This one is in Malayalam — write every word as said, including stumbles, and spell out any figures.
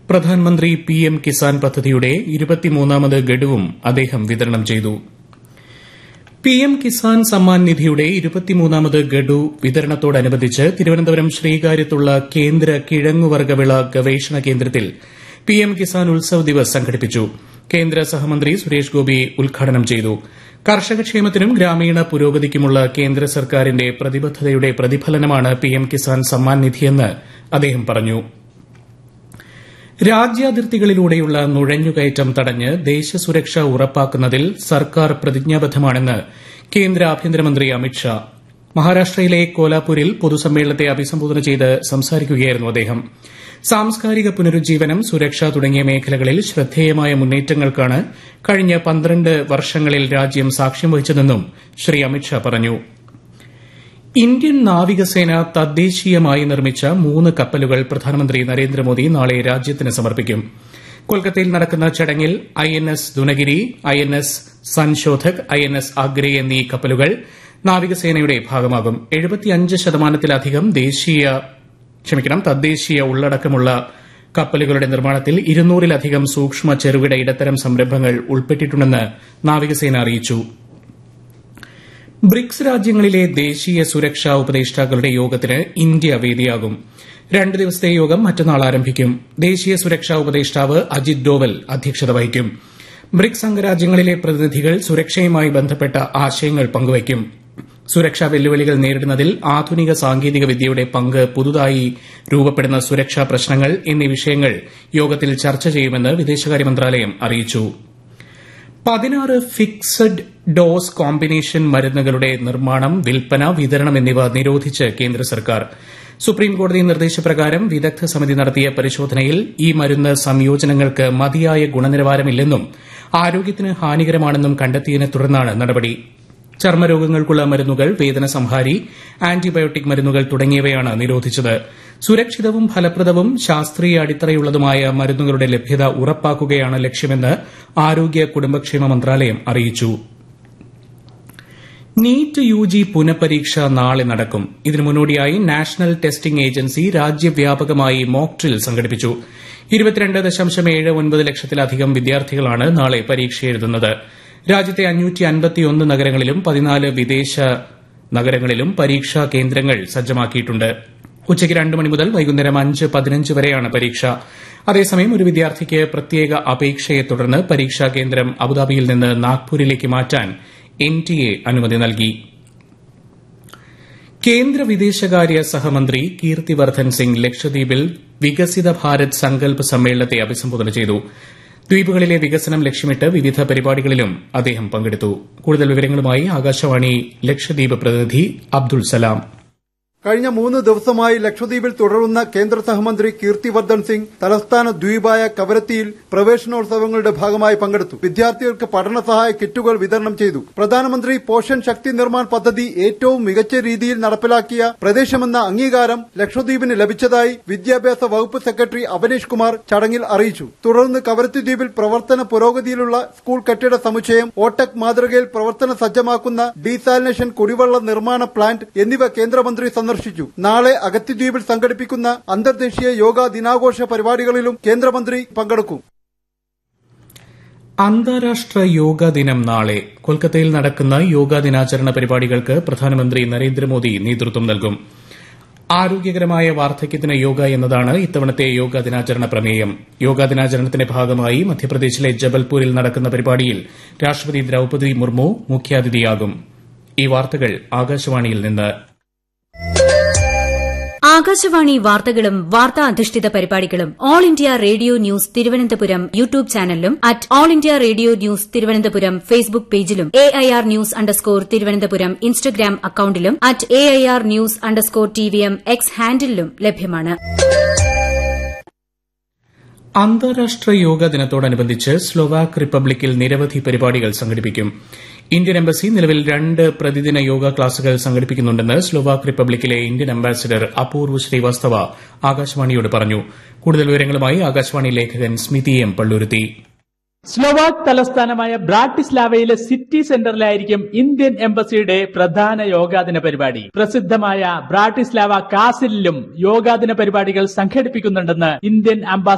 പ്രധാനമന്ത്രി പി എം കിസാൻ പദ്ധതിയുടെ ഇരുപത്തിമൂന്നാമത് ഗഡുവും അദ്ദേഹം വിതരണം ചെയ്തു. പി എം കിസാൻ സമ്മാൻ നിധിയുടെ ഇരുപത്തിമൂന്നാമത് ഗഡു വിതരണത്തോടനുബന്ധിച്ച് തിരുവനന്തപുരം ശ്രീകാര്യത്തുള്ള കേന്ദ്ര കിഴങ്ങുവർഗ്ഗവിള ഗവേഷണ കേന്ദ്രത്തിൽ പി എം കിസാൻ ഉത്സവ് ദിവസ് സംഘടിപ്പിച്ചു. കേന്ദ്ര സഹമന്ത്രി സുരേഷ് ഗോപി ഉദ്ഘാടനം ചെയ്തു. കർഷകക്ഷേമത്തിനും ഗ്രാമീണ പുരോഗതിക്കുമുള്ള കേന്ദ്ര സർക്കാരിന്റെ പ്രതിബദ്ധതയുടെ പ്രതിഫലനമാണ് പി എം കിസാൻ സമ്മാൻ നിധിയെന്ന് അദ്ദേഹം പറഞ്ഞു. രാജ്യാതിർത്തികളിലൂടെയുള്ള നുഴഞ്ഞുകയറ്റം തടഞ്ഞ് ദേശസുരക്ഷ ഉറപ്പാക്കുന്നതിൽ സർക്കാർ പ്രതിജ്ഞാബദ്ധമാണെന്ന് കേന്ദ്ര ആഭ്യന്തരമന്ത്രി അമിത്ഷാ. മഹാരാഷ്ട്രയിലെ കോലാപൂരിൽ പൊതുസമ്മേളനത്തെ അഭിസംബോധന ചെയ്ത് സംസാരിക്കുകയായിരുന്നു അദ്ദേഹം. സാംസ്കാരിക പുനരുജ്ജീവനം, സുരക്ഷ തുടങ്ങിയ മേഖലകളിൽ ശ്രദ്ധേയമായ മുന്നേറ്റങ്ങൾക്കാണ് കഴിഞ്ഞ പന്ത്രണ്ട് വർഷങ്ങളിൽ രാജ്യം സാക്ഷ്യം വഹിച്ചതെന്നും ശ്രീ അമിത്ഷാ പറഞ്ഞു. ഇന്ത്യൻ നാവികസേന തദ്ദേശീയമായി നിർമ്മിച്ച മൂന്ന് കപ്പലുകൾ പ്രധാനമന്ത്രി നരേന്ദ്രമോദി നാളെ രാജ്യത്തിന് സമർപ്പിക്കും. കൊൽക്കത്തയിൽ നടക്കുന്ന ചടങ്ങിൽ I N S Dunagiri, I N S Sanshodhak, I N S Agre എന്നീ കപ്പലുകൾ നാവികസേനയുടെ ഭാഗമാകും. എഴുപത്തിയഞ്ച് ശതമാനത്തിലധികം ദേശീയ ക്ഷമിക്കണം തദ്ദേശീയ ഉള്ളടക്കമുള്ള കപ്പലുകളുടെ നിർമ്മാണത്തിൽ ഇരുന്നൂറിലധികം സൂക്ഷ്മ ചെറുകിട ഇടത്തരം സംരംഭങ്ങൾ ഉൾപ്പെട്ടിട്ടുണ്ടെന്ന് നാവികസേന അറിയിച്ചു. ബ്രിക്സ് രാജ്യങ്ങളിലെ ദേശീയ സുരക്ഷാ ഉപദേഷ്ടാക്കളുടെ യോഗത്തിന് ഇന്ത്യ വേദിയാകും. രണ്ട് ദിവസത്തെ യോഗം മറ്റന്നാൾ ആരംഭിക്കും. ദേശീയ സുരക്ഷാ ഉപദേഷ്ടാവ് അജിത് ഡോവൽ അധ്യക്ഷത വഹിക്കും. ബ്രിക്സ് അംഗരാജ്യങ്ങളിലെ പ്രതിനിധികൾ സുരക്ഷയുമായി ബന്ധപ്പെട്ട ആശയങ്ങൾ പങ്കുവയ്ക്കും. സുരക്ഷാ വെല്ലുവിളികൾ നേരിടുന്നതിൽ ആധുനിക സാങ്കേതിക വിദ്യയുടെ പങ്ക്, പുതുതായി രൂപപ്പെടുന്ന സുരക്ഷാ പ്രശ്നങ്ങൾ എന്നീ വിഷയങ്ങൾ യോഗത്തിൽ ചർച്ച ചെയ്യുമെന്ന് വിദേശകാര്യ മന്ത്രാലയം അറിയിച്ചു. പതിനാറ് ഫിക്സഡ് ഡോസ് കോമ്പിനേഷൻ മരുന്നുകളുടെ നിർമ്മാണം, വിൽപ്പന, വിതരണം എന്നിവ നിരോധിച്ച് കേന്ദ്ര സർക്കാർ. സുപ്രീംകോടതി നിർദ്ദേശപ്രകാരം വിദഗ്ധ സമിതി നടത്തിയ പരിശോധനയിൽ ഈ മരുന്ന് സംയോജനങ്ങൾക്ക് മതിയായ ഗുണനിലവാരമില്ലെന്നും ആരോഗ്യത്തിന് ഹാനികരമാണെന്നും കണ്ടെത്തിയതിനെ തുടർന്നാണ് നടപടി. ചർമ്മരോഗങ്ങൾക്കുള്ള മരുന്നുകൾ, വേദനസംഹാരി, ആന്റിബയോട്ടിക് മരുന്നുകൾ തുടങ്ങിയവയാണ് നിരോധിച്ചത്. സുരക്ഷിതവും ഫലപ്രദവും ശാസ്ത്രീയ അടിത്തറയുള്ളതുമായ മരുന്നുകളുടെ ലഭ്യത ഉറപ്പാക്കുകയാണ് ലക്ഷ്യമെന്ന് ആരോഗ്യ കുടുംബക്ഷേമ മന്ത്രാലയം അറിയിച്ചു. നീറ്റ് യുജി പുനഃപരീക്ഷ നാളെ നടക്കും. ഇതിനു മുന്നോടിയായി നാഷണൽ ടെസ്റ്റിംഗ് ഏജൻസി രാജ്യവ്യാപകമായി മോക്ക് ഡ്രിൽ സംഘടിപ്പിച്ചു. ഇരുപത്തിരണ്ട് ദശാംശം ഏഴ് ഒൻപത് ലക്ഷത്തിലധികം വിദ്യാർത്ഥികളാണ് നാളെ പരീക്ഷ എഴുതുന്നത്. രാജ്യത്തെ അഞ്ഞൂറ്റി അൻപത്തിയൊന്ന് നഗരങ്ങളിലും പതിനാല് വിദേശ നഗരങ്ങളിലും പരീക്ഷാ കേന്ദ്രങ്ങൾ സജ്ജമാക്കിയിട്ടുണ്ട്. ഉച്ചയ്ക്ക് രണ്ട് മണി മുതൽ വൈകുന്നേരം അഞ്ച് പതിനഞ്ച് വരെയാണ് പരീക്ഷ. അതേസമയം ഒരു വിദ്യാർത്ഥിക്ക് പ്രത്യേക അപേക്ഷയെ തുടർന്ന് പരീക്ഷാ കേന്ദ്രം അബുദാബിയിൽ നിന്ന് നാഗ്പൂരിലേക്ക് മാറ്റാൻ എൻ ടി എ അനുമതി നൽകി. കേന്ദ്ര വിദേശകാര്യ സഹമന്ത്രി കീർത്തിവർദ്ധൻ സിംഗ് ലക്ഷദ്വീപിൽ വികസിത ഭാരത് സങ്കൽപ് സമ്മേളനത്തെ അഭിസംബോധന ചെയ്തു. ദ്വീപുകളിലെ വികസനം ലക്ഷ്യമിട്ട് വിവിധ പരിപാടികളിലും അദ്ദേഹം പങ്കെടുത്തു. കൂടുതൽ വിവരങ്ങളുമായി ആകാശവാണി ലക്ഷദ്വീപ് പ്രതിനിധി അബ്ദുൾ സലാം. കഴിഞ്ഞ മൂന്ന് ദിവസമായി ലക്ഷദ്വീപിൽ തുടരുന്ന കേന്ദ്ര സഹമന്ത്രി കീർത്തിവർദ്ധൻ സിംഗ് തലസ്ഥാന ദ്വീപായ കവരത്തിയിൽ പ്രവേശനോത്സവങ്ങളുടെ ഭാഗമായി പങ്കെടുത്തു. വിദ്യാർത്ഥികൾക്ക് പഠന സഹായ കിറ്റുകൾ വിതരണം ചെയ്തു. പ്രധാനമന്ത്രി പോഷൻ ശക്തി നിർമ്മാൺ പദ്ധതി ഏറ്റവും മികച്ച രീതിയിൽ നടപ്പിലാക്കിയ പ്രദേശമെന്ന അംഗീകാരം ലക്ഷദ്വീപിന് ലഭിച്ചതായി വിദ്യാഭ്യാസ വകുപ്പ് സെക്രട്ടറി അവനീഷ് കുമാർ ചടങ്ങിൽ അറിയിച്ചു. തുടർന്ന് കവരത്തി ദ്വീപിൽ പ്രവർത്തന പുരോഗതിയിലുള്ള സ്കൂൾ കെട്ടിട സമുച്ചയം, ഓട്ടക് മാതൃകയിൽ പ്രവർത്തന സജ്ജമാക്കുന്ന ഡീസാലിനേഷൻ കുടിവെള്ള നിർമ്മാണ പ്ലാന്റ് എന്നിവ കേന്ദ്രമന്ത്രി സന്ദർശിച്ചു. നാളെ അഗത്തിദ്വീപിൽ സംഘടിപ്പിക്കുന്ന അന്തർദേശീയ യോഗാ ദിനാഘോഷ പരിപാടികളിലും കേന്ദ്രമന്ത്രി പങ്കെടുക്കും. അന്താരാഷ്ട്ര യോഗാ ദിനം നാളെ. കൊൽക്കത്തയിൽ നടക്കുന്ന യോഗാ ദിനാചരണ പരിപാടികൾക്ക് പ്രധാനമന്ത്രി നരേന്ദ്രമോദി നേതൃത്വം നൽകും. ആരോഗ്യകരമായ വാർദ്ധക്യത്തിന് യോഗ എന്നതാണ് ഇത്തവണത്തെ യോഗാ ദിനാചരണ പ്രമേയം. യോഗാ ദിനാചരണത്തിന്റെ ഭാഗമായി മധ്യപ്രദേശിലെ ജബൽപൂരിൽ നടക്കുന്ന പരിപാടിയിൽ രാഷ്ട്രപതി ദ്രൌപദി മുർമു മുഖ്യാതിഥിയാകും. ഈ വാർത്തകൾ ആകാശവാണിയിൽ നിന്ന്. ആകാശവാണി വാർത്തകളും വാർത്താ അധിഷ്ഠിത പരിപാടികളും all India radio news Thiruvananthapuram YouTube ചാനലിലും at all India radio news Thiruvananthapuram Facebook പേജിലും A I R news underscore Thiruvananthapuram Instagram അക്കൌണ്ടിലും at A I R news underscore T V M X ഹാൻഡിലും ലഭ്യമാണ്. അന്താരാഷ്ട്ര യോഗാ ദിനത്തോടനുബന്ധിച്ച് സ്ലോവാക് റിപ്പബ്ലിക്കിൽ നിരവധി പരിപാടികൾ സംഘടിപ്പിക്കും. ഇന്ത്യൻ എംബസി നിലവിൽ രണ്ട് പ്രതിദിന യോഗ ക്ലാസുകൾ സംഘടിപ്പിക്കുന്നുണ്ടെന്ന് സ്ലോവാക് റിപ്പബ്ലിക്കിലെ ഇന്ത്യൻ അംബാസിഡർ അപൂർവ് ശ്രീവാസ്തവ ആകാശവാണിയോട് പറഞ്ഞു. കൂടുതൽ വിവരങ്ങളുമായി ആകാശവാണി ലേഖകൻ സ്മിതി എം പള്ളൂരുത്തി. സ്ലോവാക് തലസ്ഥാനമായ ബ്രാട്ടിസ്ലാവയിലെ സിറ്റി സെന്ററിലായിരിക്കും ഇന്ത്യൻ എംബസിയുടെ പ്രധാന യോഗാദിന പരിപാടി. പ്രസിദ്ധമായ ബ്രാട്ടിസ്ലാവ കാസിലും യോഗാദിന പരിപാടികൾ സംഘടിപ്പിക്കുന്നുണ്ടെന്ന് ഇന്ത്യൻ അംബാസിഡർ